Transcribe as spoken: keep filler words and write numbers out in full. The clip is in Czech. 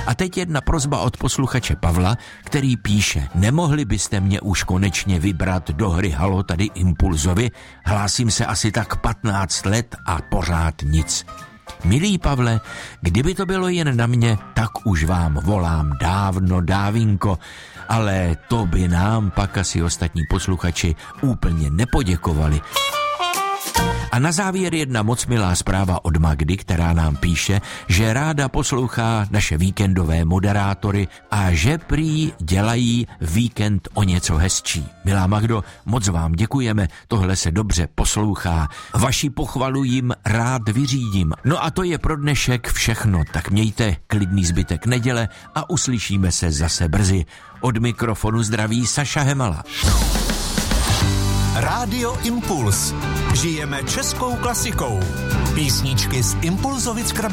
A teď jedna prosba od posluchače Pavla, který píše: nemohli byste mě už konečně vybrat do hry Halo tady Impulzovi? Hlásím se asi tak patnáct let a pořád nic. Milý Pavle, kdyby to bylo jen na mě, tak už vám volám dávno, dávinko, ale to by nám pak asi ostatní posluchači úplně nepoděkovali. A na závěr jedna moc milá zpráva od Magdy, která nám píše, že ráda poslouchá naše víkendové moderátory a že prý dělají víkend o něco hezčí. Milá Magdo, moc vám děkujeme, tohle se dobře poslouchá. Vaši pochvalu jim rád vyřídím. No a to je pro dnešek všechno, tak mějte klidný zbytek neděle a uslyšíme se zase brzy. Od mikrofonu zdraví Saša Hemala. Rádio Impuls. Žijeme českou klasikou. Písničky z Impulzovic